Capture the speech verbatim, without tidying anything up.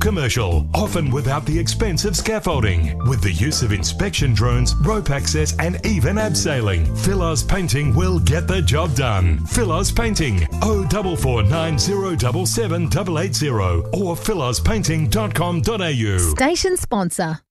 Commercial, often without the expense of scaffolding. With the use of inspection drones, rope access and even abseiling, Philos Painting will get the job done. Philos Painting, oh four four nine zero seven seven eight eight zero or philos painting dot com dot a u. Station sponsor.